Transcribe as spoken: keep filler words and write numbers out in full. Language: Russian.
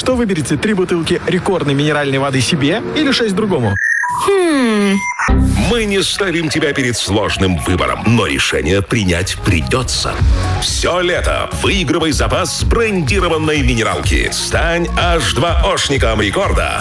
Что выберете? Три бутылки рекордной минеральной воды себе или шесть другому? Хм... Мы не ставим тебя перед сложным выбором, но решение принять придется. Все лето выигрывай запас брендированной минералки. Стань аш два-ошником рекорда.